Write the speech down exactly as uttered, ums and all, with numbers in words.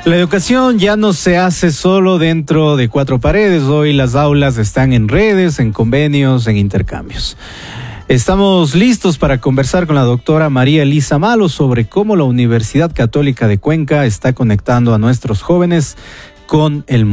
La educación ya no se hace solo dentro de cuatro paredes. Hoy las aulas están en redes, en convenios, en intercambios. Estamos listos para conversar con la doctora María Elisa Malo sobre cómo la Universidad Católica de Cuenca está conectando a nuestros jóvenes con el mundo.